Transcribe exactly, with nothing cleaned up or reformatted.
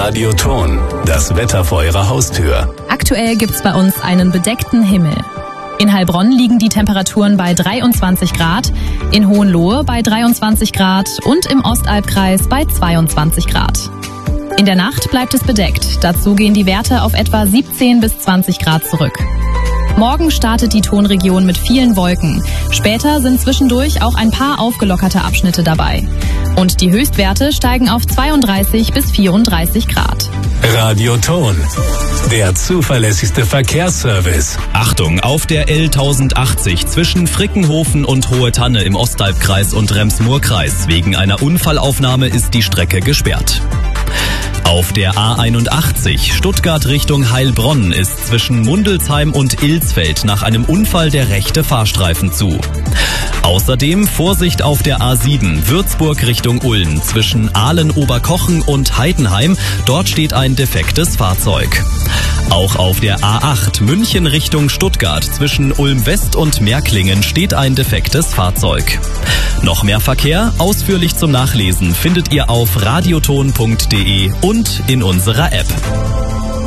Radioton, das Wetter vor Ihrer Haustür. Aktuell gibt's bei uns einen bedeckten Himmel. In Heilbronn liegen die Temperaturen bei dreiundzwanzig Grad, in Hohenlohe bei dreiundzwanzig Grad und im Ostalbkreis bei zweiundzwanzig Grad. In der Nacht bleibt es bedeckt, dazu gehen die Werte auf etwa siebzehn bis zwanzig Grad zurück. Morgen startet die Tonregion mit vielen Wolken. Später sind zwischendurch auch ein paar aufgelockerte Abschnitte dabei. Und die Höchstwerte steigen auf zweiunddreißig bis vierunddreißig Grad. Radioton, der zuverlässigste Verkehrsservice. Achtung, auf der L tausendachtzig zwischen Frickenhofen und Hohe Tanne im Ostalbkreis und Rems-Murr-Kreis. Wegen einer Unfallaufnahme ist die Strecke gesperrt. Auf der A einundachtzig Stuttgart Richtung Heilbronn ist zwischen Mundelsheim und Ilsfeld nach einem Unfall der rechte Fahrstreifen zu. Außerdem Vorsicht auf der A sieben Würzburg Richtung Ulm zwischen Ahlen-Oberkochen und Heidenheim. Dort steht ein defektes Fahrzeug. Auch auf der A acht München Richtung Stuttgart zwischen Ulm-West und Märklingen steht ein defektes Fahrzeug. Noch mehr Verkehr, ausführlich zum Nachlesen, findet ihr auf radioton punkt de und in unserer App.